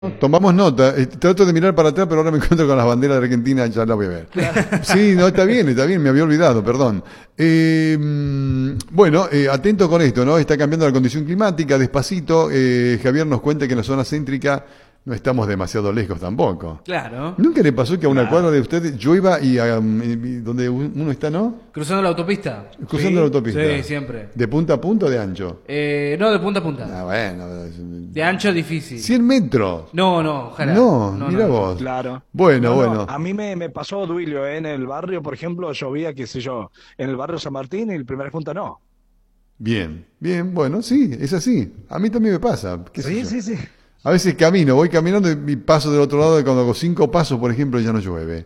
Tomamos nota. Trato de mirar para atrás, pero ahora me encuentro con las banderas de Argentina, ya la voy a ver. Sí, no, está bien, me había olvidado, perdón. Bueno, atento con esto, ¿no? Está cambiando la condición climática, despacito. Javier nos cuenta que en la zona céntrica no estamos demasiado lejos tampoco. Claro. ¿Nunca le pasó que a una cuadra de ustedes llueva y donde uno está, no? Cruzando la autopista. Cruzando la autopista. Sí, siempre. ¿De punta a punta o de ancho? No, de punta a punta. Ah, bueno. De ancho difícil. 100 metros. No, ojalá. No, mira no. vos. Claro. Bueno. A mí me pasó, Duilio, en el barrio, por ejemplo, llovía, qué sé yo, en el barrio San Martín y el primer punta no. Bien, bueno, sí, es así. A mí también me pasa. ¿Qué sé yo? Sí. A veces voy caminando y paso del otro lado y cuando hago 5 pasos, por ejemplo, ya no llueve.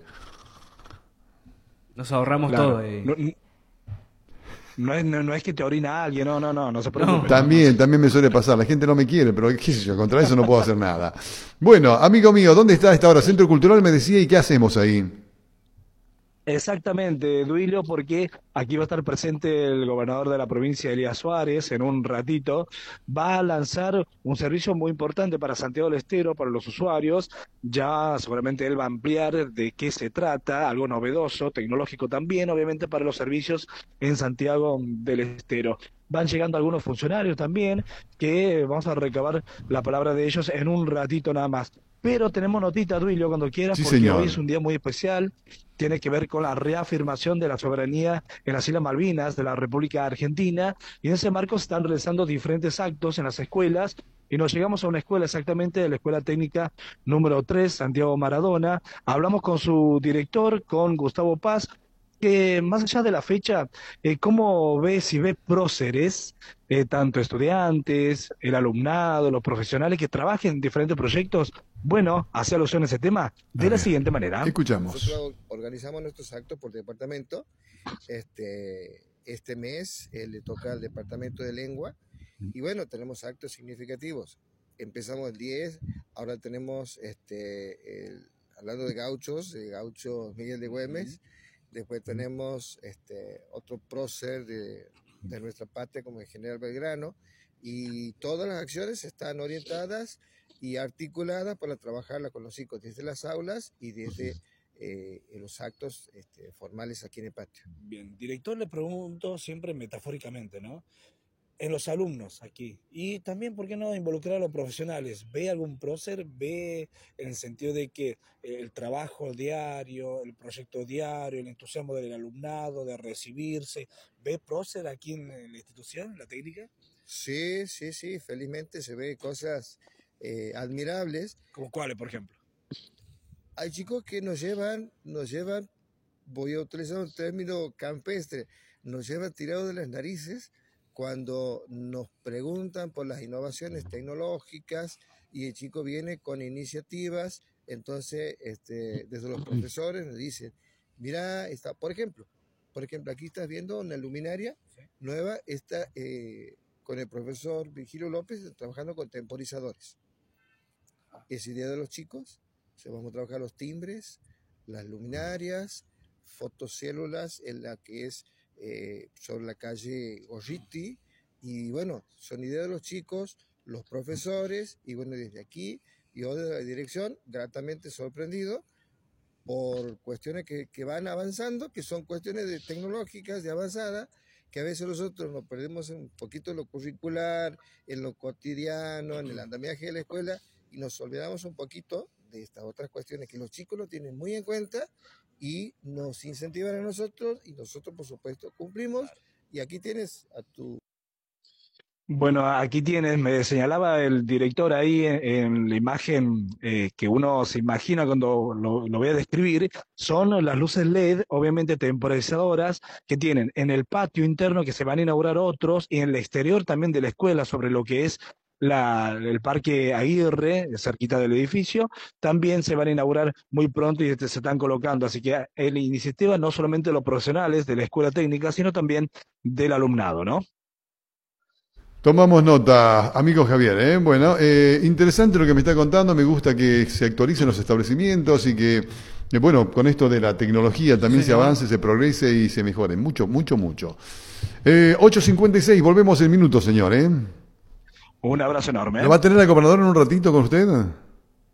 Nos ahorramos Claro. todo ahí. No es que te orina alguien, no se preocupe. También me suele pasar. La gente no me quiere, pero qué sé yo, contra eso no puedo hacer nada. Bueno, amigo mío, ¿dónde está a esta hora? Centro Cultural me decía, ¿y qué hacemos ahí? Exactamente, Duilio, porque aquí va a estar presente el gobernador de la provincia, Elías Suárez, en un ratito. Va a lanzar un servicio muy importante para Santiago del Estero, para los usuarios. Ya seguramente él va a ampliar de qué se trata, algo novedoso, tecnológico también, obviamente para los servicios en Santiago del Estero. Van llegando algunos funcionarios también, que vamos a recabar la palabra de ellos en un ratito nada más. Pero tenemos notita, Duilio, cuando quieras, Sí, porque señor. hoy es un día muy especial. Tiene que ver con la reafirmación de la soberanía en las Islas Malvinas de la República Argentina, y en ese marco se están realizando diferentes actos en las escuelas, y nos llegamos a una escuela exactamente, de la Escuela Técnica número 3, Santiago Maradona. Hablamos con su director, con Gustavo Paz, que más allá de la fecha, ¿cómo ve, si ve próceres, tanto estudiantes, el alumnado, los profesionales que trabajen en diferentes proyectos? Bueno, hace alusión a ese tema de la siguiente manera. Escuchamos. Nosotros organizamos nuestros actos por departamento. Este mes le toca al departamento de lengua y bueno, tenemos actos significativos. Empezamos el 10, ahora tenemos, hablando de gauchos Miguel de Güemes, después tenemos otro prócer de nuestra patria como el general Belgrano, y todas las acciones están orientadas y articuladas para trabajarla con los chicos desde las aulas y desde los actos formales aquí en el patio. Bien, director, le pregunto siempre metafóricamente, ¿no? En los alumnos aquí. Y también, ¿por qué no involucrar a los profesionales? ¿Ve algún prócer? ¿Ve en el sentido de que el trabajo diario, el proyecto diario, el entusiasmo del alumnado, de recibirse? ¿Ve prócer aquí en la institución, en la técnica? Sí, felizmente se ve cosas admirables. ¿Como cuáles, por ejemplo? Hay chicos que nos llevan, voy a utilizar un término campestre, nos llevan tirados de las narices cuando nos preguntan por las innovaciones tecnológicas y el chico viene con iniciativas. Entonces desde los profesores nos dicen, mira, por ejemplo, aquí estás viendo una luminaria nueva, está con el profesor Virgilio López trabajando con temporizadores. Es idea de los chicos. Vamos a trabajar los timbres, las luminarias, fotocélulas en la que es sobre la calle Gorriti, y bueno, son ideas de los chicos, los profesores, y bueno, desde aquí yo desde la dirección gratamente sorprendido por cuestiones que van avanzando, que son cuestiones tecnológicas de avanzada, que a veces nosotros nos perdemos un poquito en lo curricular, en lo cotidiano, en el andamiaje de la escuela, y nos olvidamos un poquito de estas otras cuestiones que los chicos lo tienen muy en cuenta y nos incentivan a nosotros, y nosotros por supuesto cumplimos. Y aquí tienes a tu... Bueno, aquí tienes, me señalaba el director ahí en la imagen, que uno se imagina cuando lo voy a describir, son las luces LED, obviamente temporizadoras, que tienen en el patio interno, que se van a inaugurar otros, y en el exterior también de la escuela, sobre lo que es el Parque Aguirre, cerquita del edificio. También se van a inaugurar muy pronto y se están colocando. Así que la iniciativa no solamente de los profesionales de la escuela técnica, sino también del alumnado, ¿no? Tomamos nota, amigo Javier, ¿eh? Bueno, interesante lo que me está contando, me gusta que se actualicen los establecimientos y que, bueno, con esto de la tecnología también se avance, se progrese y se mejore, mucho. 8:56, volvemos en minutos, señor, ¿eh? Un abrazo enorme. ¿Lo va a tener el gobernador en un ratito con usted?